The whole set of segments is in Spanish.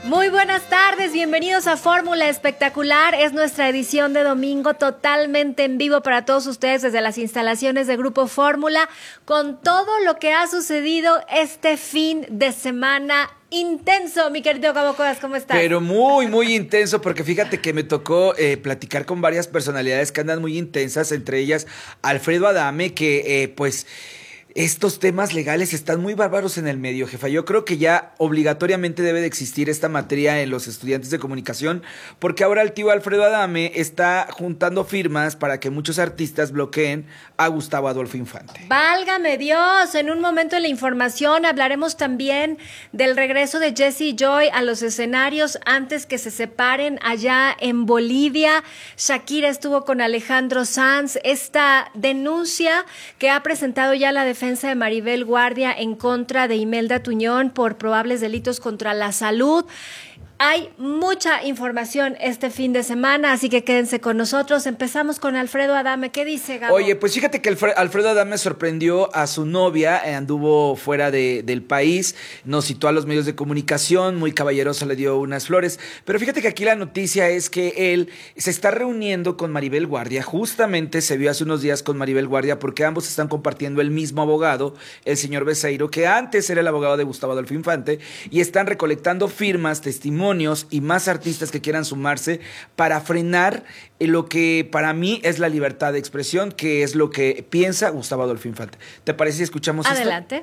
Muy buenas tardes, bienvenidos a Fórmula Espectacular. Es nuestra edición de domingo totalmente en vivo para todos ustedes desde las instalaciones de Grupo Fórmula, con todo lo que ha sucedido este fin de semana intenso. Mi querido Gabo Cuevas, ¿cómo estás? Pero muy intenso, porque fíjate que me tocó platicar con varias personalidades que andan muy intensas, entre ellas Alfredo Adame, que pues... Estos temas legales están muy bárbaros en el medio, jefa. Yo creo que ya obligatoriamente debe de existir esta materia en los estudiantes de comunicación, porque ahora el tío Alfredo Adame está juntando firmas para que muchos artistas bloqueen a Gustavo Adolfo Infante. ¡Válgame Dios! En un momento en la información hablaremos también del regreso de Jessie Joy a los escenarios antes que se separen allá en Bolivia. Shakira estuvo con Alejandro Sanz. Esta denuncia que ha presentado ya la defensa de Maribel Guardia en contra de Imelda Tuñón por probables delitos contra la salud. Hay mucha información este fin de semana, así que quédense con nosotros. Empezamos con Alfredo Adame. ¿Qué dice, Gabo? Oye, pues fíjate que Alfredo Adame sorprendió a su novia, anduvo fuera del país, nos citó a los medios de comunicación, muy caballeroso, le dio unas flores. Pero fíjate que aquí la noticia es que él se está reuniendo con Maribel Guardia. Justamente se vio hace unos días con Maribel Guardia porque ambos están compartiendo el mismo abogado, el señor Becerril, que antes era el abogado de Gustavo Adolfo Infante, y están recolectando firmas, testimonios y más artistas que quieran sumarse para frenar lo que para mí es la libertad de expresión, que es lo que piensa Gustavo Adolfo Infante. ¿Te parece si escuchamos esto? Adelante.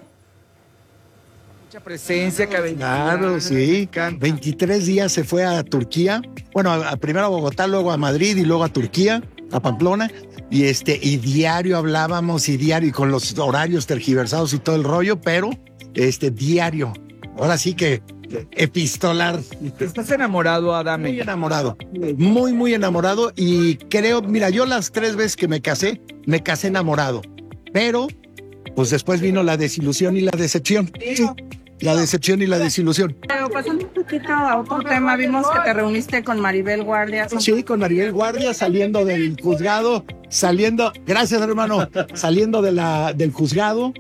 Mucha presencia, Claro, sí. 23 días se fue a Turquía. Bueno, primero a Bogotá, luego a Madrid y luego a Turquía, a Pamplona. Y diario hablábamos y diario y con los horarios tergiversados y todo el rollo, pero diario. Ahora sí que epistolar. ¿Estás enamorado, Adame? Muy enamorado, muy enamorado, y creo, mira, yo las 3 veces que me casé enamorado, pero pues después vino la desilusión y la decepción. Sí, la decepción y la desilusión. Pero pasando un poquito a otro tema, vimos que te reuniste con Maribel Guardia. Sí, con Maribel Guardia, saliendo del juzgado, gracias hermano, saliendo del juzgado.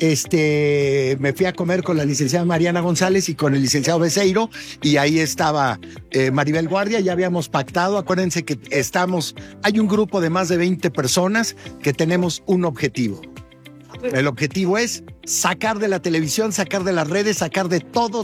Me fui a comer con la licenciada Mariana González y con el licenciado Becerril, y ahí estaba Maribel Guardia. Ya habíamos pactado, acuérdense que hay un grupo de más de 20 personas que tenemos un objetivo. El objetivo es sacar de la televisión, sacar de las redes, sacar de todo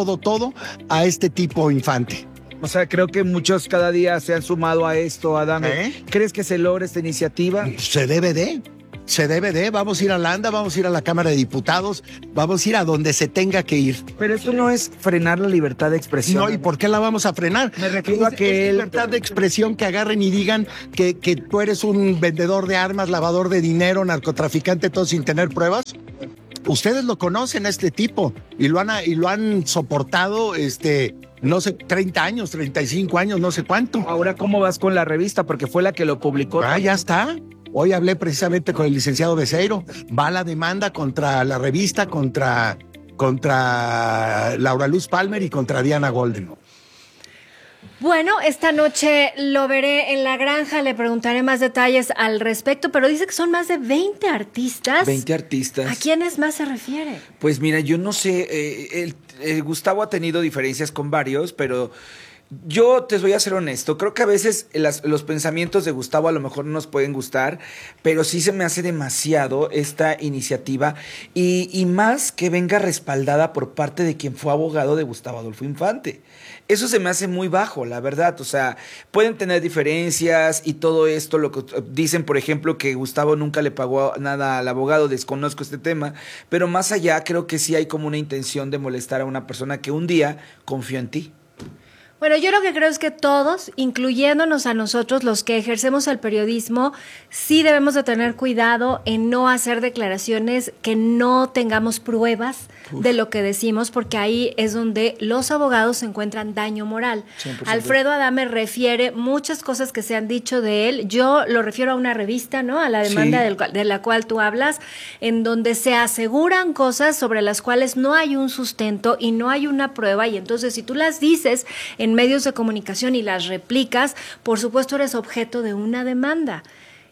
a este tipo Infante. O sea, creo que muchos cada día se han sumado a esto, Adame. ¿Crees que se logra esta iniciativa? Se debe de, vamos a ir a la ANDA, vamos a ir a la Cámara de Diputados, vamos a ir a donde se tenga que ir. Pero eso no es frenar la libertad de expresión. No, ¿y por qué la vamos a frenar? Me refiero a que es libertad de expresión, que agarren y digan que tú eres un vendedor de armas, lavador de dinero, narcotraficante, todo sin tener pruebas. Ustedes lo conocen a este tipo y lo han soportado, no sé, 30 años, 35 años, no sé cuánto. Ahora, ¿cómo vas con la revista? Porque fue la que lo publicó. Ya está. Hoy hablé precisamente con el licenciado Becerril. Va la demanda contra la revista, contra Laura Luz Palmer y contra Diana Golden. Bueno, esta noche lo veré en La Granja, le preguntaré más detalles al respecto, pero dice que son más de 20 artistas. 20 artistas. ¿A quiénes más se refiere? Pues mira, yo no sé, Gustavo ha tenido diferencias con varios, pero yo te voy a ser honesto, creo que a veces los pensamientos de Gustavo a lo mejor no nos pueden gustar, pero sí se me hace demasiado esta iniciativa y más que venga respaldada por parte de quien fue abogado de Gustavo Adolfo Infante. Eso se me hace muy bajo, la verdad. O sea, pueden tener diferencias y todo esto, lo que dicen, por ejemplo, que Gustavo nunca le pagó nada al abogado, desconozco este tema, pero más allá creo que sí hay como una intención de molestar a una persona que un día confió en ti. Bueno, yo lo que creo es que todos, incluyéndonos a nosotros, los que ejercemos el periodismo, sí debemos de tener cuidado en no hacer declaraciones que no tengamos pruebas de lo que decimos, porque ahí es donde los abogados encuentran daño moral. 100%. Alfredo Adame refiere muchas cosas que se han dicho de él. Yo lo refiero a una revista, ¿no? A la demanda de la cual tú hablas, en donde se aseguran cosas sobre las cuales no hay un sustento y no hay una prueba, y entonces si tú las dices en medios de comunicación y las replicas, por supuesto eres objeto de una demanda.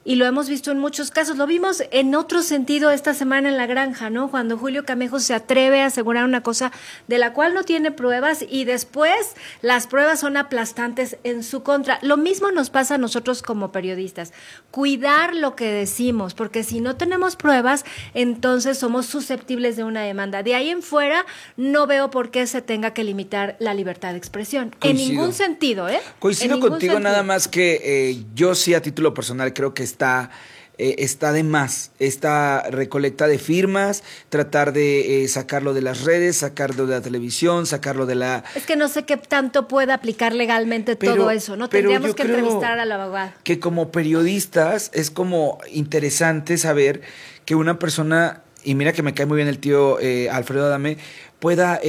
y lo hemos visto en muchos casos. Lo vimos en otro sentido esta semana en La Granja, ¿no? Cuando Julio Camejo se atreve a asegurar una cosa de la cual no tiene pruebas y después las pruebas son aplastantes en su contra. Lo mismo nos pasa a nosotros como periodistas. Cuidar lo que decimos, porque si no tenemos pruebas, entonces somos susceptibles de una demanda. De ahí en fuera, no veo por qué se tenga que limitar la libertad de expresión. Coincido. En ningún sentido, ¿eh? Coincido En ningún contigo, sentido. nada más que yo sí a título personal creo que está de más esta recolecta de firmas, tratar de sacarlo de las redes, sacarlo de la televisión, sacarlo de la... Es que no sé qué tanto puede aplicar legalmente todo eso, ¿no? pero Tendríamos yo que creo entrevistar al abogado. que como periodistas es como interesante saber que una persona, y mira que me cae muy bien el tío Alfredo Adame, pueda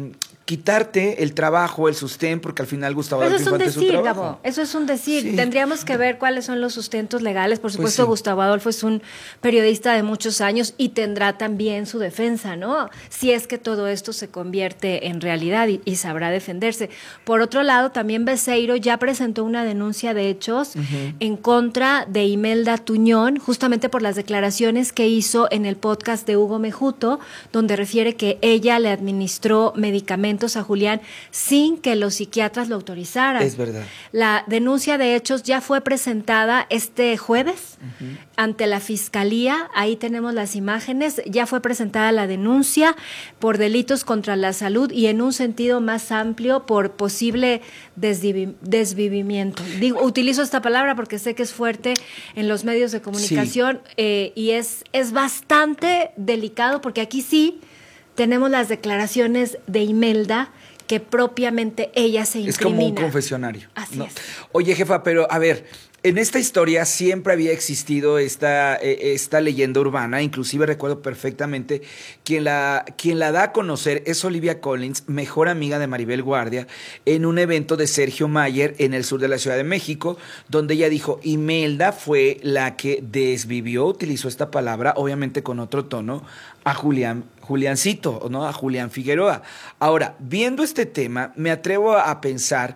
quitarte el trabajo, el sustén, porque al final Gustavo Eso Adolfo es un Infante es su decir, trabajo. Gabo, eso es un decir. Sí. Tendríamos que ver cuáles son los sustentos legales. Por supuesto, sí. Gustavo Adolfo es un periodista de muchos años y tendrá también su defensa, ¿no? Si es que todo esto se convierte en realidad y sabrá defenderse. Por otro lado, también Beceiro ya presentó una denuncia de hechos en contra de Imelda Tuñón, justamente por las declaraciones que hizo en el podcast de Hugo Mejuto, donde refiere que ella le administró medicamentos a Julián sin que los psiquiatras lo autorizaran. Es verdad. La denuncia de hechos ya fue presentada este jueves ante la Fiscalía. Ahí tenemos las imágenes. Ya fue presentada la denuncia por delitos contra la salud y en un sentido más amplio por posible desvivimiento. Utilizo esta palabra porque sé que es fuerte en los medios de comunicación y es bastante delicado porque aquí sí tenemos las declaraciones de Imelda que propiamente ella se incrimina. Es como un confesionario. Así ¿no? es. Oye, jefa, pero a ver, en esta historia siempre había existido esta leyenda urbana, inclusive recuerdo perfectamente quien la da a conocer es Olivia Collins, mejor amiga de Maribel Guardia, en un evento de Sergio Mayer en el sur de la Ciudad de México, donde ella dijo, Imelda fue la que desvivió, utilizó esta palabra, obviamente con otro tono, a Juliancito, ¿no? A Julián Figueroa. Ahora, viendo este tema, me atrevo a pensar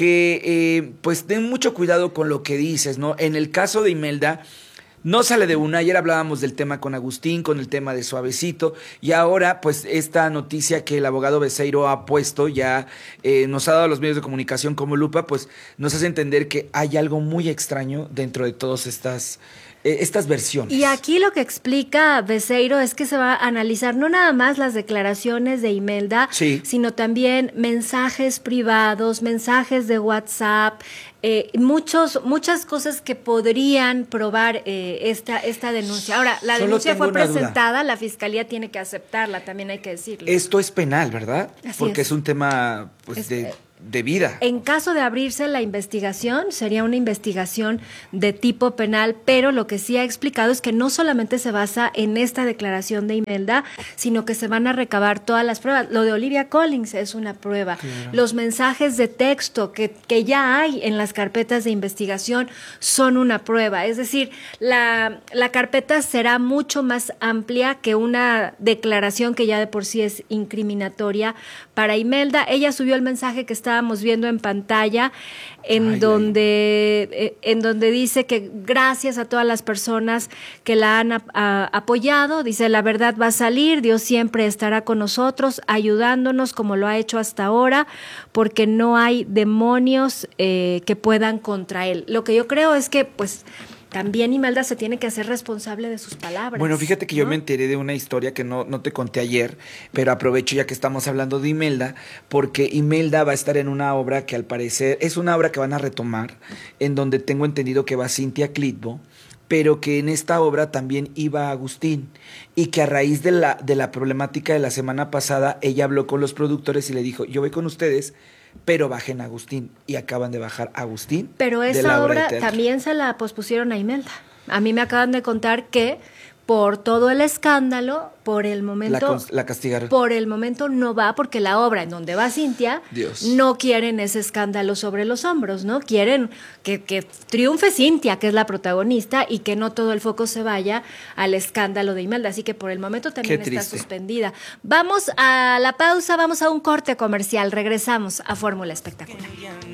que, pues, ten mucho cuidado con lo que dices, ¿no? En el caso de Imelda, no sale de una. Ayer hablábamos del tema con Agustín, con el tema de Suavecito, y ahora, pues, esta noticia que el abogado Beceiro ha puesto, ya nos ha dado a los medios de comunicación como lupa, pues, nos hace entender que hay algo muy extraño dentro de todas estas versiones. Y aquí lo que explica Beceiro es que se va a analizar no nada más las declaraciones de Imelda, sino también mensajes privados, mensajes de WhatsApp, muchas cosas que podrían probar esta denuncia. Ahora, la Solo denuncia tengo fue una duda. presentada, la Fiscalía tiene que aceptarla, también hay que decirlo. Esto es penal, ¿verdad? Así Porque es. es un tema, pues, de vida. En caso de abrirse la investigación, sería una investigación de tipo penal, pero lo que sí ha explicado es que no solamente se basa en esta declaración de Imelda, sino que se van a recabar todas las pruebas. Lo de Olivia Collins es una prueba. Claro. Los mensajes de texto que ya hay en las carpetas de investigación son una prueba. Es decir, la carpeta será mucho más amplia que una declaración que ya de por sí es incriminatoria para Imelda. Ella subió el mensaje que estábamos viendo en pantalla, en donde dice que gracias a todas las personas que la han apoyado, dice, la verdad va a salir, Dios siempre estará con nosotros, ayudándonos como lo ha hecho hasta ahora, porque no hay demonios que puedan contra él. Lo que yo creo es que, pues, también Imelda se tiene que hacer responsable de sus palabras. Bueno, fíjate que yo me enteré de una historia que no te conté ayer, pero aprovecho ya que estamos hablando de Imelda, porque Imelda va a estar en una obra que al parecer es una obra que van a retomar, en donde tengo entendido que va Cintia Clitbo, pero que en esta obra también iba Agustín, y que a raíz de la problemática de la semana pasada, ella habló con los productores y le dijo, yo voy con ustedes, pero bajen a Agustín, y acaban de bajar a Agustín. Pero esa obra también se la pospusieron a Imelda. A mí me acaban de contar que por todo el escándalo, por el momento la castigaron. Por el momento no va, porque la obra en donde va Cintia, no quieren ese escándalo sobre los hombros, ¿no? Quieren que triunfe Cintia, que es la protagonista, y que no todo el foco se vaya al escándalo de Imelda. Así que por el momento también está suspendida. Vamos a la pausa, vamos a un corte comercial. Regresamos a Fórmula Espectacular.